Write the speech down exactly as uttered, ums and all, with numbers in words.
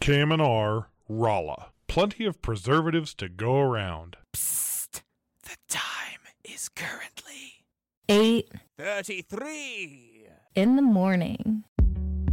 K M N R, Rolla. Plenty of preservatives to go around. Psst. The time is currently Eight thirty-three in the morning.